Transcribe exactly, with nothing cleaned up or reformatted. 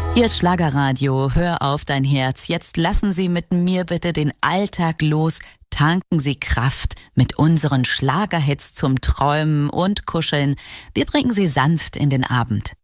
Hier ist Schlagerradio, hör auf dein Herz. Jetzt lassen Sie mit mir bitte den Alltag los. Tanken Sie Kraft mit unseren Schlagerhits zum Träumen und Kuscheln. Wir bringen Sie sanft in den Abend.